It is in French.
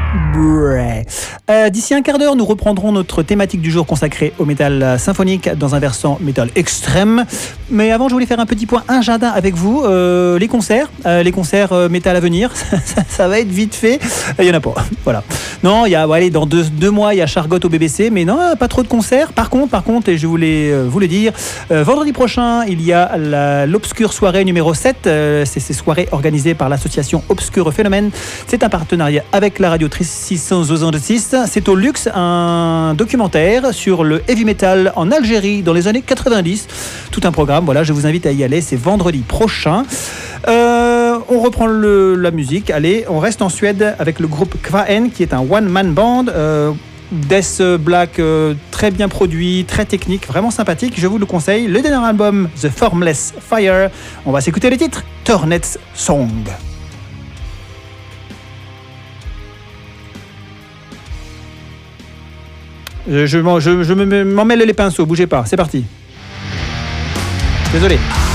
D'ici un quart d'heure, nous reprendrons notre thématique du jour consacrée au métal symphonique dans un versant métal extrême. Mais avant, je voulais faire un petit point agenda avec vous. Les concerts métal à venir, ça va être vite fait. Il y en a pas. Voilà. Non, il y a dans deux mois, il y a Chargotte au BBC, mais non, pas trop de concerts. Par contre, et je voulais vous le dire, vendredi prochain, il y a l'Obscure soirée numéro 7. C'est ces soirées organisées par l'association Obscure Phénomène. C'est un partenariat avec la radio 666. C'est au Luxe, un documentaire sur le heavy metal en Algérie dans les années 90. Tout un programme, voilà, je vous invite à y aller, c'est vendredi prochain. On reprend la musique, allez, on reste en Suède avec le groupe Kvaen qui est un one-man band. Death Black, très bien produit, très technique, vraiment sympathique, je vous le conseille. Le dernier album, The Formless Fire. On va s'écouter le titre, Tornet's Song. Je m'en mêle les pinceaux, bougez pas, c'est parti. Désolé.